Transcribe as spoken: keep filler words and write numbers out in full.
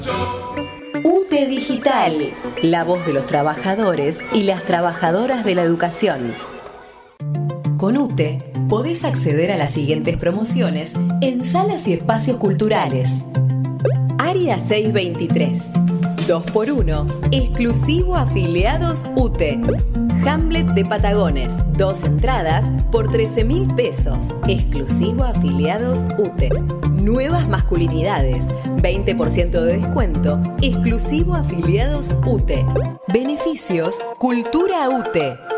UTE Digital, la voz de los trabajadores y las trabajadoras de la educación. Con UTE podés acceder a las siguientes promociones en salas y espacios culturales. Área seiscientos veintitrés, dos por uno, exclusivo afiliados UTE. Hamlet de Patagones, dos entradas por trece mil pesos, exclusivo afiliados UTE. Nuevas masculinidades, veinte por ciento de descuento, exclusivo afiliados UTE. Beneficios Cultura UTE.